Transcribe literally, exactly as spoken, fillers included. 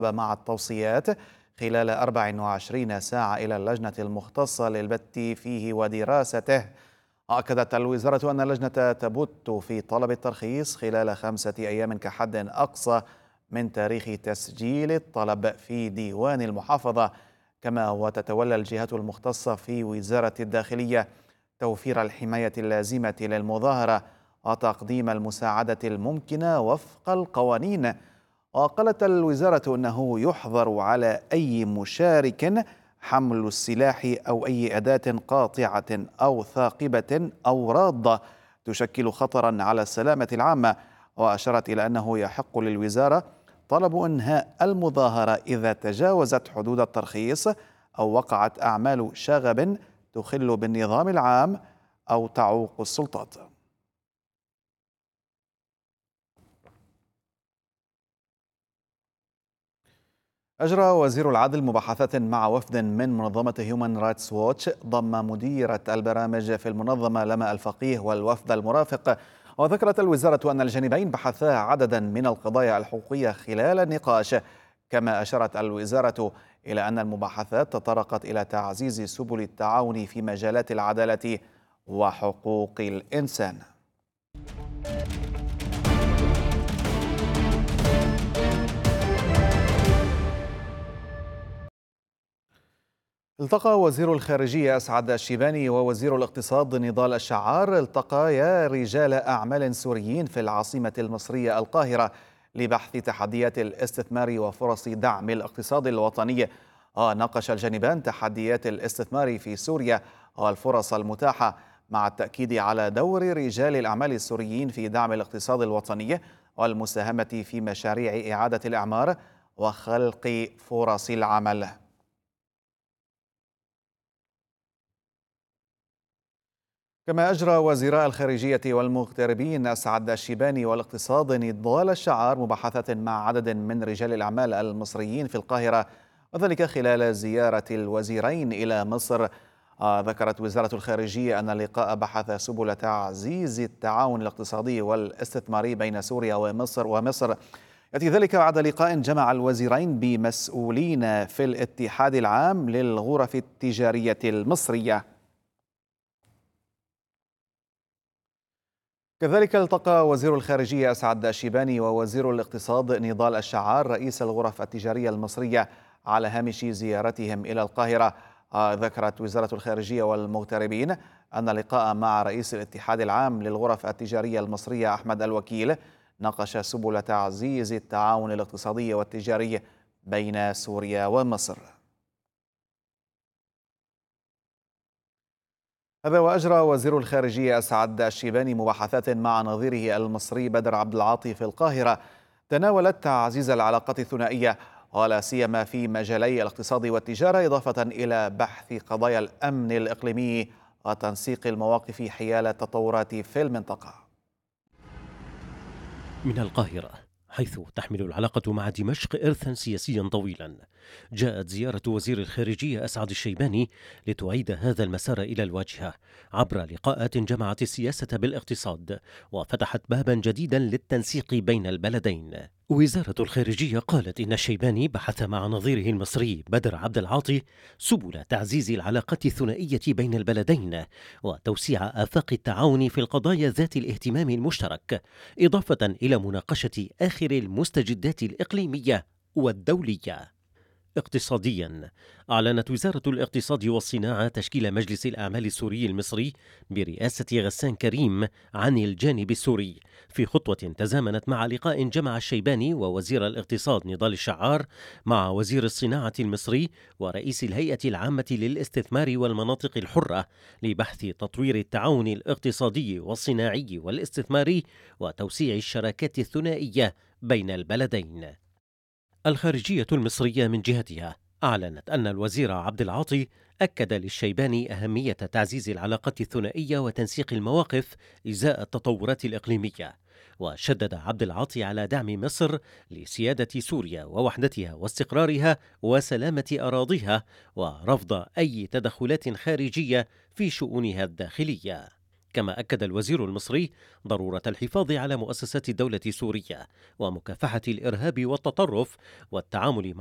مع التوصيات خلال أربع وعشرين ساعة إلى اللجنة المختصة للبت فيه ودراسته. أكدت الوزارة أن اللجنة تبت في طلب الترخيص خلال خمسة أيام كحد أقصى من تاريخ تسجيل الطلب في ديوان المحافظة، كما وتتولى الجهات المختصة في وزارة الداخلية توفير الحماية اللازمة للمظاهرة وتقديم المساعدة الممكنة وفق القوانين. وقالت الوزارة أنه يحظر على أي مشارك حمل السلاح أو أي أداة قاطعة أو ثاقبة أو رادة تشكل خطرا على السلامة العامة. وأشارت إلى أنه يحق للوزارة طلب إنهاء المظاهرة إذا تجاوزت حدود الترخيص أو وقعت أعمال شغب تخل بالنظام العام أو تعوق السلطات. أجرى وزير العدل مباحثات مع وفد من منظمة هيومن رايتس ووتش ضم مديرة البرامج في المنظمة لما الفقيه والوفد المرافق. وذكرت الوزارة أن الجانبين بحثا عددا من القضايا الحقوقية خلال النقاش، كما أشارت الوزارة إلى أن المباحثات تطرقت إلى تعزيز سبل التعاون في مجالات العدالة وحقوق الإنسان. التقى وزير الخارجية أسعد الشيباني ووزير الاقتصاد نضال الشعار التقايا رجال أعمال سوريين في العاصمة المصرية القاهرة لبحث تحديات الاستثمار وفرص دعم الاقتصاد الوطني. وناقش الجانبان تحديات الاستثمار في سوريا والفرص المتاحة، مع التأكيد على دور رجال الأعمال السوريين في دعم الاقتصاد الوطني والمساهمة في مشاريع إعادة الإعمار وخلق فرص العمل. كما أجرى وزيراء الخارجية والمغتربين أسعد الشيباني والاقتصاد نضال الشعار مباحثات مع عدد من رجال الأعمال المصريين في القاهرة، وذلك خلال زيارة الوزيرين إلى مصر. آه، ذكرت وزارة الخارجية أن اللقاء بحث سبل تعزيز التعاون الاقتصادي والاستثماري بين سوريا ومصر ومصر يأتي ذلك بعد لقاء جمع الوزيرين بمسؤولين في الاتحاد العام للغرف التجارية المصرية. كذلك التقى وزير الخارجية أسعد الشيباني ووزير الاقتصاد نضال الشعار رئيس الغرف التجارية المصرية على هامش زيارتهم إلى القاهرة. آه، ذكرت وزارة الخارجية والمغتربين أن اللقاء مع رئيس الاتحاد العام للغرف التجارية المصرية أحمد الوكيل ناقش سبل تعزيز التعاون الاقتصادي والتجاري بين سوريا ومصر. هذا وأجرى وزير الخارجية أسعد الشيباني مباحثات مع نظيره المصري بدر عبد العاطي في القاهرة تناولت تعزيز العلاقات الثنائية، ولا سيما في مجالي الاقتصاد والتجارة، إضافة إلى بحث قضايا الأمن الإقليمي وتنسيق المواقف حيال التطورات في المنطقة. من القاهرة، حيث تحمل العلاقة مع دمشق إرثا سياسيا طويلا، جاءت زيارة وزير الخارجية أسعد الشيباني لتعيد هذا المسار إلى الواجهة عبر لقاءات جمعت السياسة بالاقتصاد وفتحت بابا جديدا للتنسيق بين البلدين. وزارة الخارجية قالت إن الشيباني بحث مع نظيره المصري بدر عبد العاطي سبل تعزيز العلاقات الثنائية بين البلدين وتوسيع آفاق التعاون في القضايا ذات الاهتمام المشترك، إضافة إلى مناقشة آخر المستجدات الإقليمية والدولية. اقتصاديا، أعلنت وزارة الاقتصاد والصناعة تشكيل مجلس الأعمال السوري المصري برئاسة غسان كريم عن الجانب السوري، في خطوة تزامنت مع لقاء جمع الشيباني ووزير الاقتصاد نضال الشعار مع وزير الصناعة المصري ورئيس الهيئة العامة للاستثمار والمناطق الحرة لبحث تطوير التعاون الاقتصادي والصناعي والاستثماري وتوسيع الشراكات الثنائية بين البلدين. الخارجية المصرية من جهتها أعلنت أن الوزير عبد العاطي أكد للشيباني أهمية تعزيز العلاقات الثنائية وتنسيق المواقف إزاء التطورات الإقليمية، وشدد عبد العاطي على دعم مصر لسيادة سوريا ووحدتها واستقرارها وسلامة أراضيها، ورفض أي تدخلات خارجية في شؤونها الداخلية. كما أكد الوزير المصري ضرورة الحفاظ على مؤسسات الدولة السورية ومكافحة الإرهاب والتطرف والتعامل